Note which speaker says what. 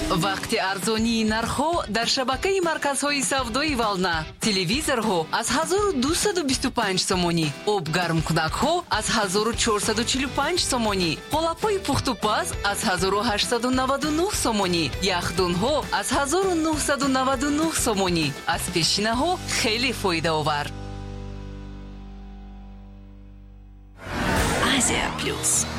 Speaker 1: вақти арзонии нархҳо дар шабакаи марказҳои савдои Вална. Телевизорҳо аз 1225 сомонӣ, обгармкунакҳо аз 1445 сомонӣ, қолапҳои пухтупаз аз 1899 сомонӣ, яхдунҳо аз 1999 сомонӣ. аз пешинаҳо хеле фоидаовар. Азия плюс.